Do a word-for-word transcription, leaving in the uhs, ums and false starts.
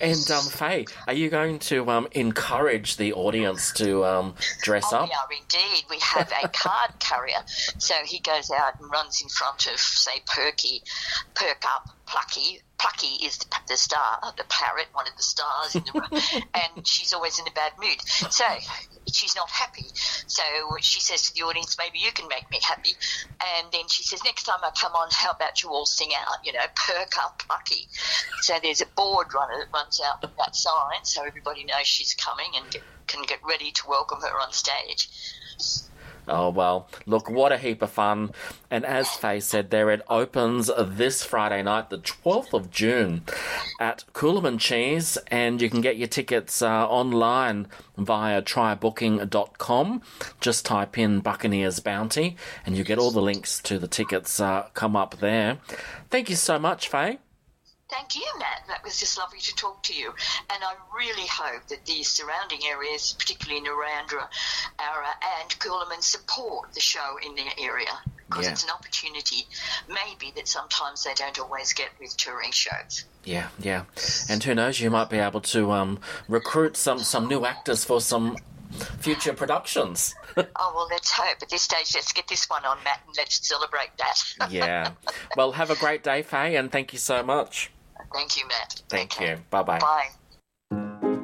And, um, Faye, are you going to um, encourage the audience to um, dress oh, up? We are indeed. We have a card carrier. So he goes out and runs in front of, say, Perky, Perk Up, Plucky. Plucky is the, the star, the parrot, one of the stars in the room, and she's always in a bad mood. So she's not happy. So she says to the audience, maybe you can make me happy. And then she says, next time I come on, how about you all sing out, you know, Perk Up, Plucky. So there's a board runner that runs out with that sign so everybody knows she's coming and get, can get ready to welcome her on stage. Oh, well, look, what a heap of fun. And as Faye said there, it opens this Friday night, the twelfth of June, at Coolum and Cheese, and you can get your tickets uh, online via try booking dot com. Just type in Buccaneers Bounty, and you get all the links to the tickets uh, come up there. Thank you so much, Faye. Thank you, Matt. That was just lovely to talk to you. And I really hope that the surrounding areas, particularly Narrandera, Ara and Coolaman, support the show in their area because yeah. it's an opportunity maybe that sometimes they don't always get with touring shows. Yeah, yeah. And who knows, you might be able to um, recruit some, some new actors for some future productions. Oh, well, let's hope. At this stage, let's get this one on, Matt, and let's celebrate that. Yeah. Well, have a great day, Faye, and thank you so much. Thank you, Matt. Thank okay. you. Bye-bye. Bye.